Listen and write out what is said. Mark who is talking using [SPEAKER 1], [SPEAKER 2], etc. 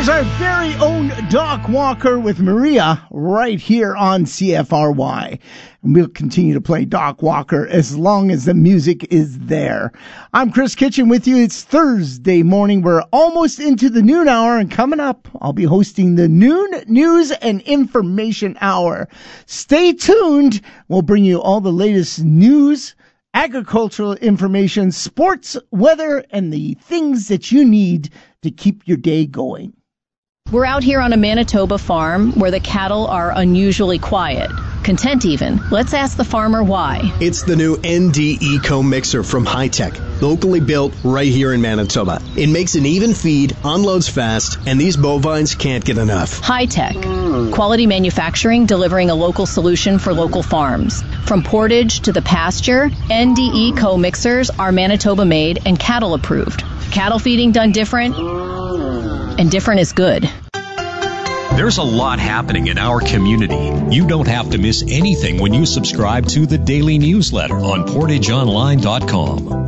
[SPEAKER 1] There's our very own Doc Walker with Maria right here on CFRY. And we'll continue to play Doc Walker as long as the music is there. I'm Chris Kitchen with you. It's Thursday morning. We're almost into the noon hour, and coming up, I'll be hosting the Noon News and Information Hour. Stay tuned. We'll bring you all the latest news, agricultural information, sports, weather, and the things that you need to keep your day going.
[SPEAKER 2] We're out here on a Manitoba farm where the cattle are unusually quiet, content even. Let's ask the farmer why.
[SPEAKER 3] It's the new ND Eco Mixer from Hi-Tech, locally built right here in Manitoba. It makes an even feed, unloads fast, and these bovines can't get enough.
[SPEAKER 2] Hi-Tech, quality manufacturing delivering a local solution for local farms. From portage to the pasture, ND Eco Mixers are Manitoba made and cattle approved. Cattle feeding done different, and different is good.
[SPEAKER 4] There's a lot happening in our community. You don't have to miss anything when you subscribe to the daily newsletter on PortageOnline.com.